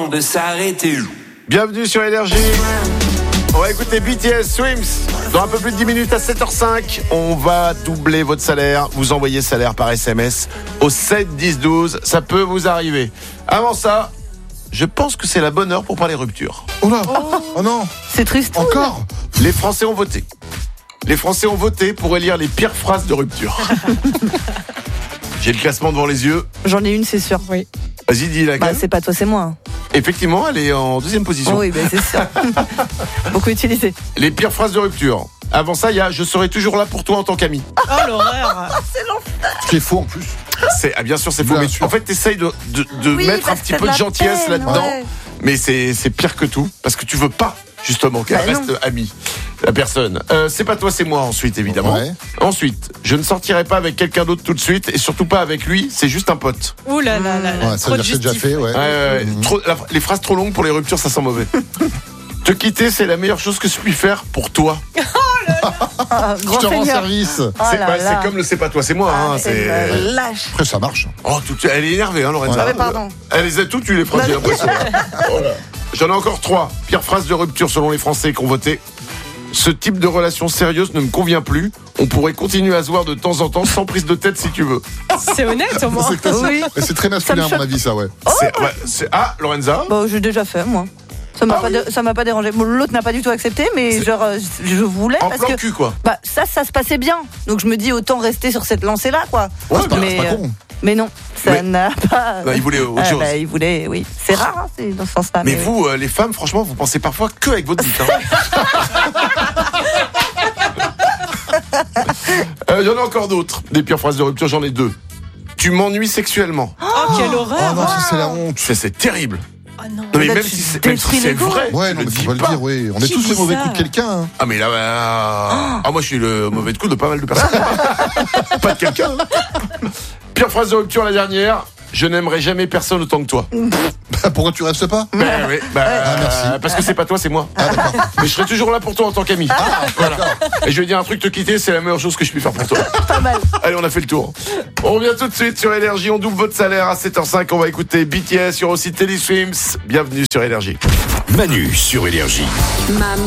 temps de s'arrêter. Bienvenue sur Énergie. On va écouter BTS Swims. Dans un peu plus de 10 minutes à 7h05, on va doubler votre salaire. Vous envoyez salaire par SMS au 7 10 12. Ça peut vous arriver. Avant ça, je pense que c'est la bonne heure pour parler rupture. Oh là, oh non, C'est triste. encore. Les Français ont voté. Les Français ont voté pour élire les pires phrases de rupture. J'ai le classement devant les yeux. J'en ai une, c'est sûr. Oui. Vas-y, dis laquelle. C'est pas toi, c'est moi. Effectivement, elle est en deuxième position. Oui, c'est sûr. Beaucoup utilisé. Les pires phrases de rupture. Avant ça, il y a « Je serai toujours là pour toi en tant qu'ami ». Oh l'horreur. Ce qui est faux en plus. Bien sûr, c'est faux. Bien Mais sûr. en fait, t'essayes de Oui, mettre un parce petit que peu t'as de de la gentillesse peine, là-dedans. ouais. Mais c'est pire que tout. Parce que tu veux pas, justement, qu'elle Bah non. reste amie, la personne. C'est pas toi, c'est moi, ensuite, évidemment. Ouais. Ensuite, je ne sortirai pas avec quelqu'un d'autre tout de suite. Et surtout pas avec lui, c'est juste un pote. Ouh là là là là. Ouais, ça Trop veut de dire que c'est déjà justif. fait, ouais. Les phrases trop longues pour les ruptures, ça sent mauvais. Te quitter, c'est la meilleure chose que je puis faire pour toi. Je Grand te rends seigneur. service. C'est comme le c'est pas toi, c'est moi. hein, c'est... Lâche. Après, ça marche. Oh, elle est énervée, hein, Lorenza. Ah ouais, pardon. Elle les a toutes, tu les phrases, j'ai l'impression. Voilà. J'en ai encore 3. Pire phrase de rupture selon les Français qui ont voté. Ce type de relation sérieuse ne me convient plus. On pourrait continuer à se voir de temps en temps sans prise de tête si tu veux. C'est honnête au moins. C'est classique. Oui. Mais c'est très masculin, à Ça me mon avis, ça, ouais. Ah, Lorenza. J'ai déjà fait, moi. Ça m'a pas dérangé. Bon, l'autre n'a pas du tout accepté, mais genre, je voulais En parce plan que cul, quoi. ça se passait bien. Donc je me dis autant rester sur cette lancée-là, quoi. Ouais, c'est pas mais con. mais non, ça Mais- n'a pas. Non, il voulait autre chose. Il voulait, oui. C'est rare, hein, c'est dans ce sens-là. Mais vous, les femmes, franchement, vous pensez parfois que avec votre bite. Hein. J'en ai encore d'autres. Des pires phrases de rupture, j'en ai 2. Tu m'ennuies sexuellement. Oh quelle Oh horreur. non, ça, c'est la honte. C'est terrible. Oh non. Non, mais Là, même tu si c'est détruis l'ego. vrai. Ouais, tu non, mais le faut dis pas le pas. dire, oui. On est Qui tous dit le mauvais ça coup de quelqu'un. Hein. Ah, mais là, moi, je suis le mauvais coup de pas mal de personnes. Pas de quelqu'un. Hein. Pire phrase de rupture, la dernière. Je n'aimerai jamais personne autant que toi. Pourquoi tu restes pas? Oui, merci. parce que c'est pas toi, c'est moi. Mais je serai toujours là pour toi en tant qu'ami. Voilà. Et je vais dire un truc, te quitter, c'est la meilleure chose que je puis faire pour toi. Pas mal. Allez, on a fait le tour. On revient tout de suite sur Énergie. On double votre salaire à 7h05. On va écouter BTS sur aussi Télé Swims. Bienvenue sur Énergie. Manu sur Énergie. Maman